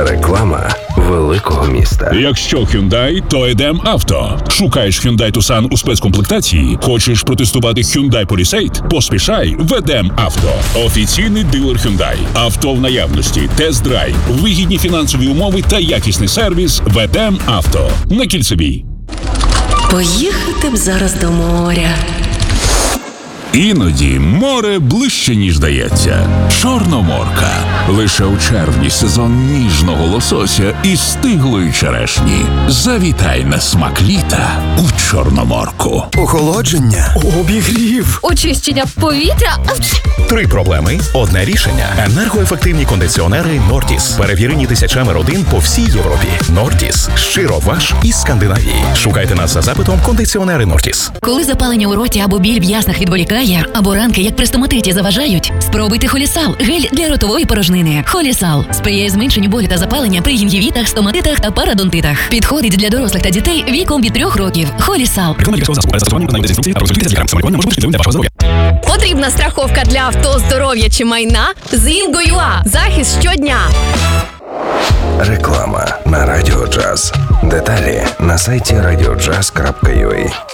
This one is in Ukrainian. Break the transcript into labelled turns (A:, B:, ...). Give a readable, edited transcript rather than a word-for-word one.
A: Реклама великого міста.
B: Якщо Hyundai, то йдем авто. Шукаєш Hyundai Tucson у спецкомплектації? Хочеш протестувати Hyundai Palisade? Поспішай, ведем авто. Офіційний дилер Hyundai. Авто в наявності, тест-драйв, вигідні фінансові умови та якісний сервіс. Ведем авто. На Кільцевій.
C: Поїхати б зараз до моря.
B: Іноді море ближче, ніж здається. Чорноморка. Лише у червні сезон ніжного лосося і стиглої черешні. Завітай на смак літа у Чорноморку.
D: Охолодження, обігрів,
E: очищення повітря.
D: 3 проблеми, одне рішення. Енергоефективні кондиціонери Нортіс. Перевірені тисячами родин по всій Європі. Нортіс. Щиро ваш із Скандинавії. Шукайте нас за запитом кондиціонери Нортіс.
F: Коли запалення у роті або біль в яснах відволікає, або ранки, як при стоматиті, заважають, спробуйте Холісал – гель для ротової порожнини. Холісал сприяє зменшенню болю та запалення при гінгівітах, стоматитах та парадонтитах. Підходить для дорослих та дітей віком від 3 років. Холісал.
E: Потрібна страховка для авто, здоров'я чи майна? З Інго.ua. Захист щодня.
A: Реклама на Радіо Джаз. Деталі на сайті radiojazz.ua.